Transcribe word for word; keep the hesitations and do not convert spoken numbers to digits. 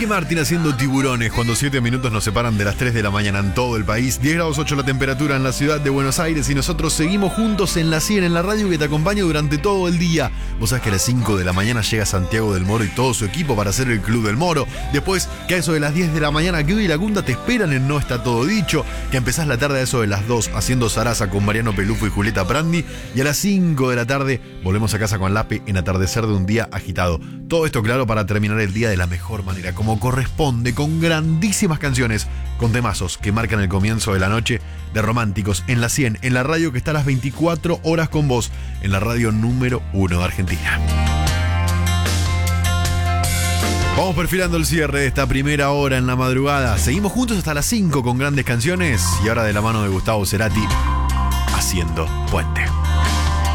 Ricky Martin haciendo Tiburones cuando siete minutos nos separan de las tres de la mañana en todo el país. diez grados ocho la temperatura en la ciudad de Buenos Aires y nosotros seguimos juntos en la cien, en la radio que te acompaña durante todo el día. Vos sabés que a las cinco de la mañana llega Santiago del Moro y todo su equipo para hacer el Club del Moro. Después que a eso de las diez de la mañana que hoy y la Gunda te esperan en No Está Todo Dicho. Que empezás la tarde a eso de las dos haciendo Zaraza con Mariano Pelufo y Julieta Prandi. Y a las cinco de la tarde volvemos a casa con Lape en Atardecer de un Día Agitado. Todo esto claro para terminar el día de la mejor manera, como corresponde, con grandísimas canciones, con temazos que marcan el comienzo de la noche de Románticos en la cien, en la radio que está a las veinticuatro horas con vos, en la radio número uno de Argentina. Vamos perfilando el cierre de esta primera hora en la madrugada. Seguimos juntos hasta las cinco con grandes canciones y ahora de la mano de Gustavo Cerati, Haciendo Puente.